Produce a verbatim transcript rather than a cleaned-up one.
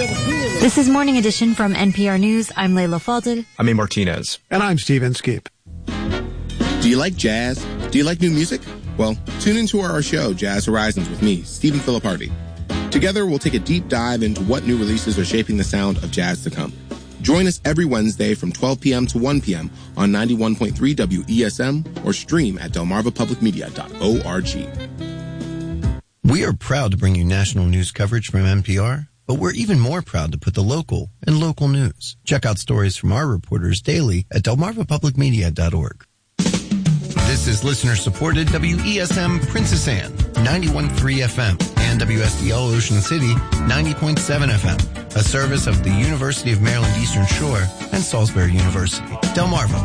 This is Morning Edition from N P R News. I'm Layla Falded. I'm A. Martinez. And I'm Steve Inskeep. Do you like jazz? Do you like new music? Well, tune into our show, Jazz Horizons, with me, Stephen Filippardi. Together, we'll take a deep dive into what new releases are shaping the sound of jazz to come. Join us every Wednesday from twelve p.m. to one p.m. on ninety-one point three W E S M or stream at delmarva public media dot org. We are proud to bring you national news coverage from N P R, but we're even more proud to put the local in local news. Check out stories from our reporters daily at delmarva public media dot org. This is listener-supported W E S M Princess Anne, ninety-one point three F M, and W S D L Ocean City, ninety point seven F M, a service of the University of Maryland Eastern Shore and Salisbury University. Delmarva